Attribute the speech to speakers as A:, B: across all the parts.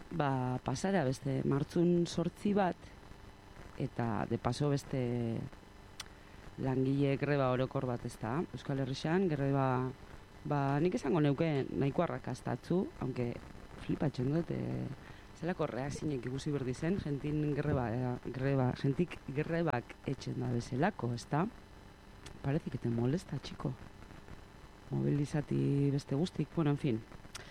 A: pasara beste martzun 8 bat, eta de paso beste langile greba orokor bat ez da. Euskal Herrixan, greba, nik esango neuke nahiko arrakastatzu, aunque flipatzen dut, zelako reakzinek ikusi berdi zen, jentik grebak etxen da bezalako, ez da? Parece que te molesta, chico. Mobilizati beste guztik, bueno, en fin.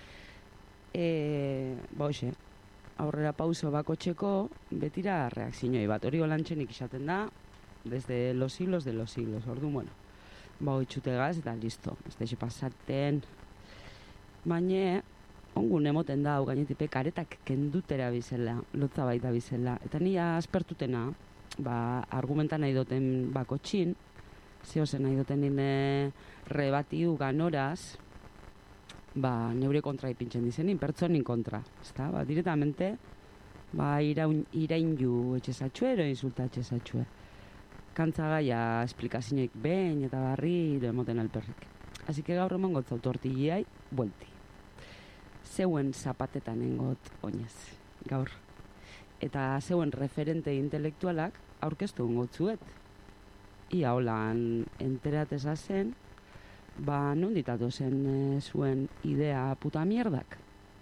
A: Hoxe, aurrera pauso bakotxeko, betira reakzioi bat. Hori holantxenik izaten da, desde los siglos de los siglos. Orduan, bueno, itxutegaz eta listo. Ez da pasaten. Baina, ongun emoten da, gainetipe karetak kendutera bizela, lotza baita bizela. Eta nia aspertutena, argumentan nahi duten bakotxin, zehozen nahi duten nire rebatiu ganoraz, neure kontra ipintzen dizenin, pertsonin kontra. Ezta? Directamente, irainju etxezatxue, ero insulta etxezatxue. Kantzagaia esplikazioik behin eta barri emoten alperrik. Así que gaur eman gotzau tortilliai, buelti. Zeuen zapatetan engot oinez, gaur. Eta zeuen referente intelektualak aurkeztu engotzuet. Ia holan enterateza zen, nonditatu zen zuen idea puta mierdak.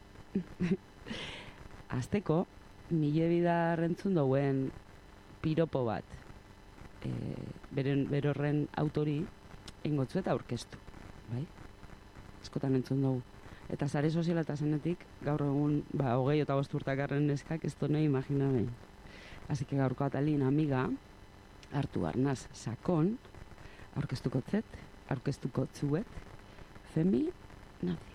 A: Azteko, mile bidar entzun dauen piropo bat, berorren autori engotzu eta aurkeztu, bai? Askotan entzun dugu. Eta sare sozialata zenetik, gaur egun, 25 urtakarren neskak ez done imaginabein. Así que gaurko atalin amiga, hartu arnaz sakon, aurkeztuko zuet, femi nazi.